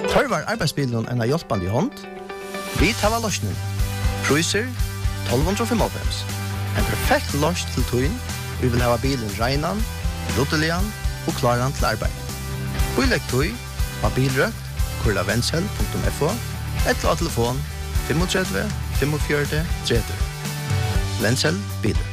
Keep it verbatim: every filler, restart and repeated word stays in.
Tørvar arbeidsbilen en av hjelpande i hånd? Vi tar løsningen. Priser tolv femtiofem. En perfekt løs til tøyen. Vi vil ha bilen regnan, ruttelian og klaran til arbeid. Bilegg tøy av bilrøkt, kurla vensel punktum f o, eller av telefon tre fem fem fire tre tre. Vensel biler.